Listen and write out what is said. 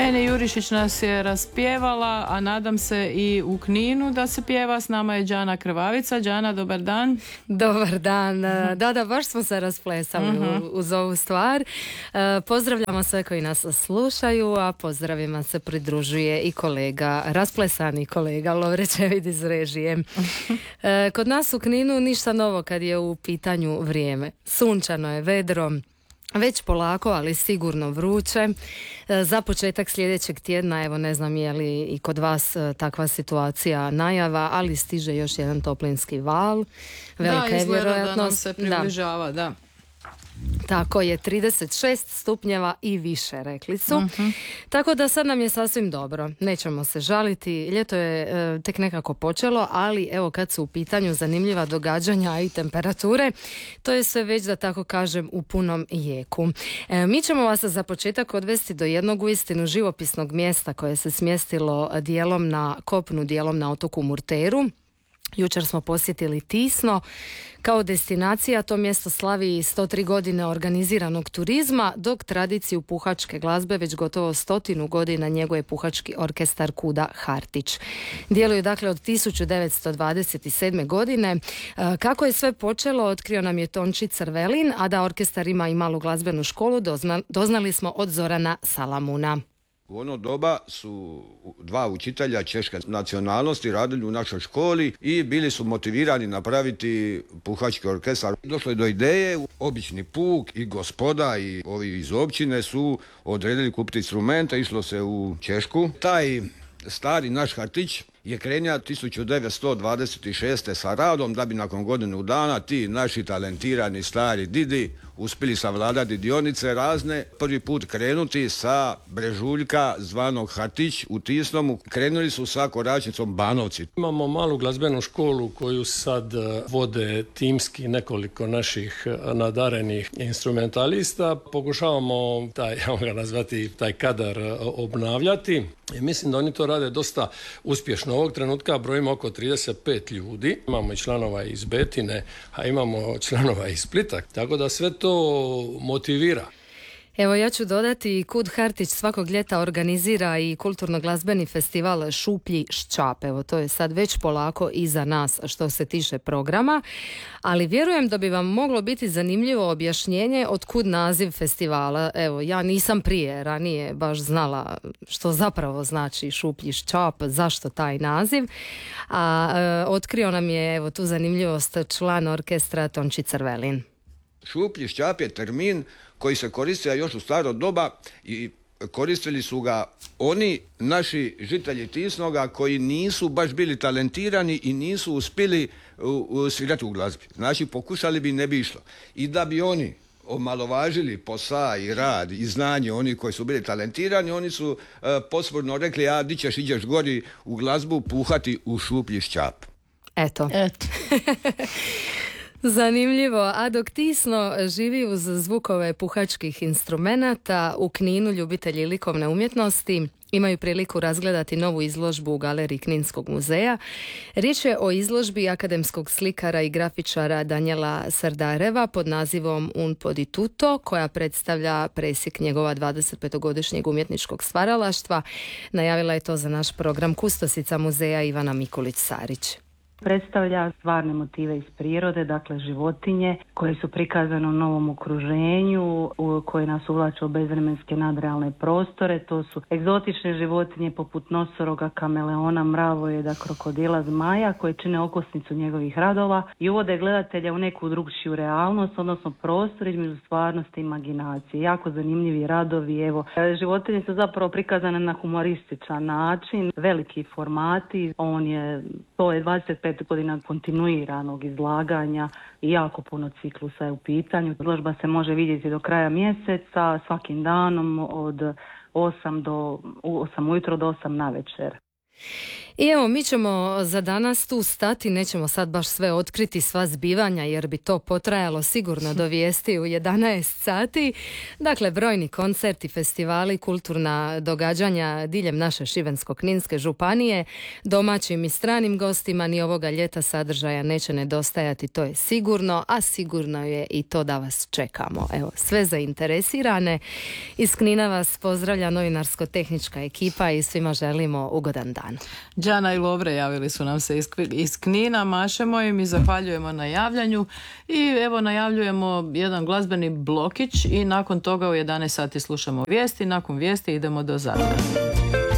Lene Jurišić nas je raspjevala, a nadam se i u Kninu da se pjeva. S nama je Đana Krvavica. Đana, dobar dan. Dobar dan. Da, baš smo se rasplesali uz ovu stvar. Pozdravljamo sve koji nas slušaju, a pozdravima se pridružuje i kolega, rasplesani kolega Lovre Čevid iz režije. Kod nas u Kninu ništa novo kad je u pitanju vrijeme. Sunčano je, vedro, već polako, ali sigurno vruće. Za početak sljedećeg tjedna, evo ne znam je li i kod vas takva situacija najava, ali stiže još jedan toplinski val. Velika je vjerojatnost da nam se približava, da. Tako je, 36 stupnjeva i više, rekli su. Tako da sad nam je sasvim dobro. Nećemo se žaliti. Ljeto je tek nekako počelo, ali evo kad su u pitanju zanimljiva događanja i temperature, to je sve već, da tako kažem, u punom jeku. Mi ćemo vas za početak odvesti do jednog uistinu živopisnog mjesta koje se smjestilo dijelom na kopnu, dijelom na otoku Murteru. Jučer smo posjetili Tisno. Kao destinacija to mjesto slavi 103 godine organiziranog turizma, dok tradiciju puhačke glazbe već gotovo 100 godina njeguje puhački orkestar Kuda Hartić. Djeluju dakle od 1927. godine. Kako je sve počelo, otkrio nam je Tonči Crvelin, a da orkestar ima i malu glazbenu školu doznali smo od Zorana Salamuna. U ono doba su dva učitelja češke nacionalnosti radili u našoj školi i bili su motivirani napraviti puhački orkestar. Došlo je do ideje, obični puk i gospoda i ovi iz općine su odredili kupiti instrumente, išlo se u Češku. Taj stari naš Hartić je krenio 1926. sa radom, da bi nakon godinu dana ti naši talentirani stari didi uspjeli savladati dionice razne. Prvi put krenuti sa brežuljka zvanog Hartić u Tisnomu. Krenuli su sa koračnicom Banovci. Imamo malu glazbenu školu koju sad vode timski nekoliko naših nadarenih instrumentalista. Pokušavamo taj kadar obnavljati. I mislim da oni to rade dosta uspješno. Ovog trenutka brojimo oko 35 ljudi. Imamo i članova iz Betine, a imamo članova iz Splita. Tako da sve to motivira. Evo, ja ću dodati, Kud Hartić svakog ljeta organizira i kulturno-glazbeni festival Šuplji ščap. Evo, to je sad već polako iza nas što se tiče programa, ali vjerujem da bi vam moglo biti zanimljivo objašnjenje otkud naziv festivala. Evo, ja nisam ranije baš znala što zapravo znači Šuplji ščap, zašto taj naziv, a otkrio nam je evo tu zanimljivost član orkestra Tonči Crvelin. Šuplji ščap je termin koji se koristio još u staro doba i koristili su ga oni naši žitelji Tisnoga koji nisu baš bili talentirani i nisu uspjeli svirati u glazbi. Znači pokušali bi, ne bi išlo. I da bi oni omalovažili posao i rad i znanje oni koji su bili talentirani, oni su posprdno rekli, a di ćeš, ideš gori u glazbu puhati u šuplji ščap. Eto. Zanimljivo, a dok Tisno živi uz zvukove puhačkih instrumenata, u Kninu ljubitelji likovne umjetnosti imaju priliku razgledati novu izložbu u galeriji Kninskog muzeja. Riječ je o izložbi akademskog slikara i grafičara Danijela Sardareva pod nazivom Un po di tutto, koja predstavlja presjek njegova 25-godišnjeg umjetničkog stvaralaštva. Najavila je to za naš program kustosica muzeja Ivana Mikulić-Sarić. Predstavlja stvarne motive iz prirode, dakle životinje koje su prikazane u novom okruženju, koje nas uvlače u bezvremenske nadrealne prostore. To su egzotične životinje poput nosoroga, kameleona, mravojeda, krokodila, zmaja koje čine okosnicu njegovih radova i uvode gledatelja u neku drugčiju realnost, odnosno prostor između stvarnosti i imaginacije. Jako zanimljivi radovi. Evo, životinje su zapravo prikazane na humorističan način, veliki formati. To je 25 godina kontinuiranog izlaganja i jako puno ciklusa je u pitanju. Izložba se može vidjeti do kraja mjeseca, svakim danom od 8 ujutro do 8 navečer. I evo, mi ćemo za danas tu stati, nećemo sad baš sve otkriti, sva zbivanja, jer bi to potrajalo sigurno do vijesti u 11 sati. Dakle, brojni koncerti, festivali, kulturna događanja diljem naše Šibensko-kninske županije, domaćim i stranim gostima, ni ovoga ljeta sadržaja neće nedostajati, to je sigurno, a sigurno je i to da vas čekamo. Evo, sve zainteresirane. Iz Knina vas pozdravlja novinarsko-tehnička ekipa i svima želimo ugodan dan. Đana i Lovre javili su nam se iz Knina, mašemo im i zahvaljujemo na javljanju i evo najavljujemo jedan glazbeni blokić i nakon toga u 11 sati slušamo vijesti, nakon vijesti idemo do Zadra.